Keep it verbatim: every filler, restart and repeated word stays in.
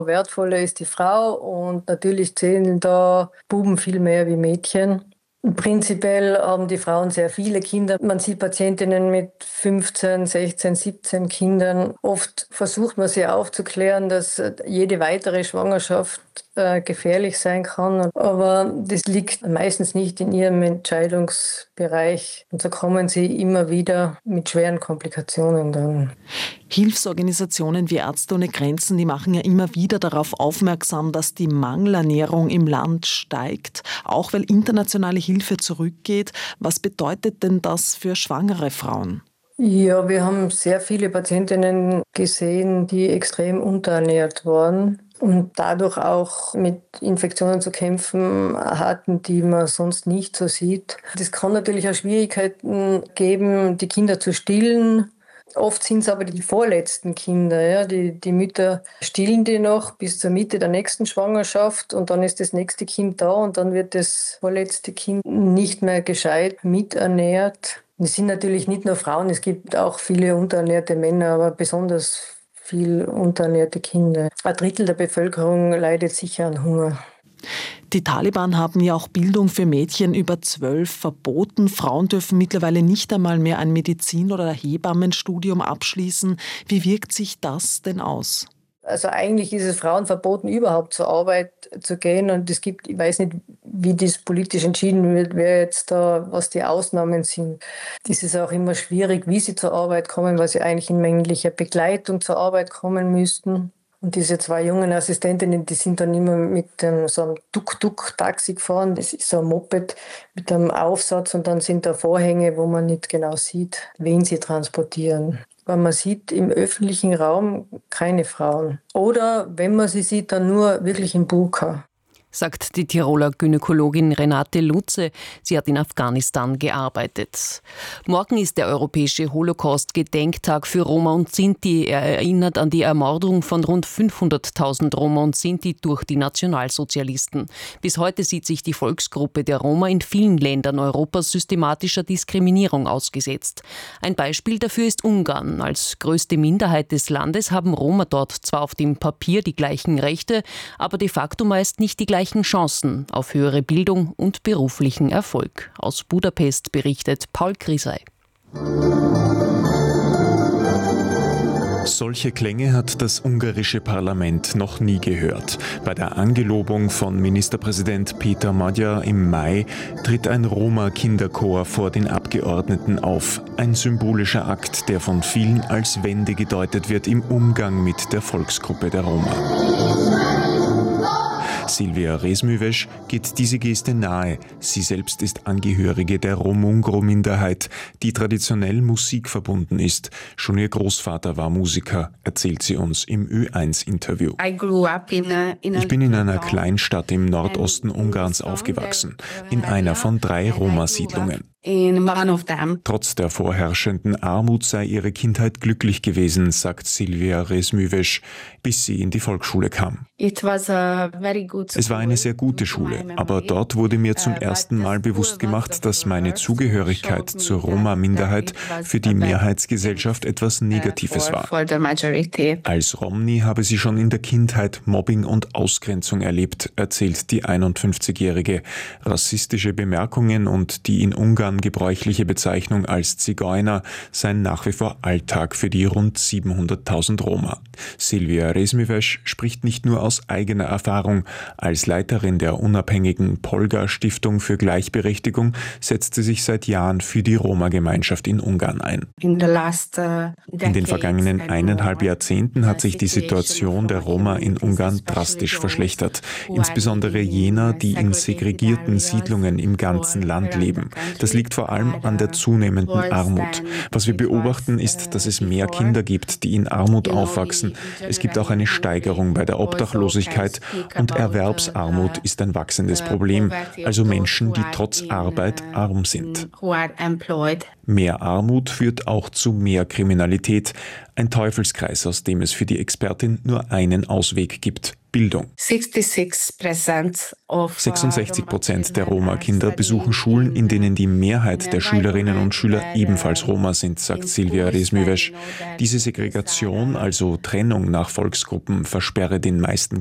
Wertvoller ist die Frau und natürlich zählen da Buben viel mehr wie Mädchen. Prinzipiell haben die Frauen sehr viele Kinder. Man sieht Patientinnen mit fünfzehn, sechzehn, siebzehn Kindern. Oft versucht man sie aufzuklären, dass jede weitere Schwangerschaft äh, gefährlich sein kann. Aber das liegt meistens nicht in ihrem Entscheidungsbereich. Und so kommen sie immer wieder mit schweren Komplikationen dann. Hilfsorganisationen wie Ärzte ohne Grenzen, die machen ja immer wieder darauf aufmerksam, dass die Mangelernährung im Land steigt, auch weil internationale Hilfe zurückgeht. Was bedeutet denn das für schwangere Frauen? Ja, wir haben sehr viele Patientinnen gesehen, die extrem unterernährt waren und dadurch auch mit Infektionen zu kämpfen hatten, die man sonst nicht so sieht. Das kann natürlich auch Schwierigkeiten geben, die Kinder zu stillen. Oft sind es aber die vorletzten Kinder. Ja. Die, die Mütter stillen die noch bis zur Mitte der nächsten Schwangerschaft und dann ist das nächste Kind da und dann wird das vorletzte Kind nicht mehr gescheit miternährt. Es sind natürlich nicht nur Frauen, es gibt auch viele unterernährte Männer, aber besonders viel unterernährte Kinder. Ein Drittel der Bevölkerung leidet sicher an Hunger. Die Taliban haben ja auch Bildung für Mädchen über zwölf verboten. Frauen dürfen mittlerweile nicht einmal mehr ein Medizin- oder Hebammenstudium abschließen. Wie wirkt sich das denn aus? Also eigentlich ist es Frauen verboten, überhaupt zur Arbeit zu gehen. Und es gibt, ich weiß nicht, wie das politisch entschieden wird, wer jetzt da, was die Ausnahmen sind. Das ist auch immer schwierig, wie sie zur Arbeit kommen, weil sie eigentlich in männlicher Begleitung zur Arbeit kommen müssten. Und diese zwei jungen Assistentinnen, die sind dann immer mit dem, so einem Tuk-Tuk-Taxi gefahren. Das ist so ein Moped mit einem Aufsatz und dann sind da Vorhänge, wo man nicht genau sieht, wen sie transportieren. Weil man sieht im öffentlichen Raum keine Frauen. Oder wenn man sie sieht, dann nur wirklich im Burka. Sagt die Tiroler Gynäkologin Renate Lutze. Sie hat in Afghanistan gearbeitet. Morgen ist der europäische Holocaust-Gedenktag für Roma und Sinti. Er erinnert an die Ermordung von rund fünfhunderttausend Roma und Sinti durch die Nationalsozialisten. Bis heute sieht sich die Volksgruppe der Roma in vielen Ländern Europas systematischer Diskriminierung ausgesetzt. Ein Beispiel dafür ist Ungarn. Als größte Minderheit des Landes haben Roma dort zwar auf dem Papier die gleichen Rechte, aber de facto meist nicht die gleichen Chancen auf höhere Bildung und beruflichen Erfolg. Aus Budapest berichtet Paul Krisey. Solche Klänge hat das ungarische Parlament noch nie gehört. Bei der Angelobung von Ministerpräsident Péter Magyar im Mai tritt ein Roma-Kinderchor vor den Abgeordneten auf. Ein symbolischer Akt, der von vielen als Wende gedeutet wird im Umgang mit der Volksgruppe der Roma. Silvia Rezműves geht diese Geste nahe. Sie selbst ist Angehörige der Romungro-Minderheit, die traditionell musikverbunden ist. Schon ihr Großvater war Musiker, erzählt sie uns im Ö eins Interview. Ich bin in einer Kleinstadt im Nordosten Ungarns aufgewachsen, in einer von drei Roma-Siedlungen. Trotz der vorherrschenden Armut sei ihre Kindheit glücklich gewesen, sagt Silvia Rezműves, bis sie in die Volksschule kam. Es war eine sehr gute Schule, aber dort wurde mir zum ersten Mal bewusst gemacht, dass meine Zugehörigkeit zur Roma-Minderheit für die Mehrheitsgesellschaft etwas Negatives war. Als Romni habe sie schon in der Kindheit Mobbing und Ausgrenzung erlebt, erzählt die einundfünfzigjährige. Rassistische Bemerkungen und die in Ungarn gebräuchliche Bezeichnung als Zigeuner seien nach wie vor Alltag für die rund siebenhunderttausend Roma. Silvia Rezműves spricht nicht nur aus eigener Erfahrung. Als Leiterin der unabhängigen Polgar-Stiftung für Gleichberechtigung setzt sie sich seit Jahren für die Roma-Gemeinschaft in Ungarn ein. In den vergangenen eineinhalb Jahrzehnten hat sich die Situation der Roma in Ungarn drastisch verschlechtert. Insbesondere jener, die in segregierten Siedlungen im ganzen Land leben. Das liegt vor allem an der zunehmenden Armut. Was wir beobachten, ist, dass es mehr Kinder gibt, die in Armut aufwachsen. Es gibt auch eine Steigerung bei der Obdachlosigkeit und Erwerbsarmut ist ein wachsendes Problem, also Menschen, die trotz Arbeit arm sind. Mehr Armut führt auch zu mehr Kriminalität, ein Teufelskreis, aus dem es für die Expertin nur einen Ausweg gibt: Bildung. sechsundsechzig Prozent der Roma-Kinder besuchen Schulen, in denen die Mehrheit der Schülerinnen und Schüler ebenfalls Roma sind, sagt Silvia Rezmyves. Diese Segregation, also Trennung nach Volksgruppen, versperre den meisten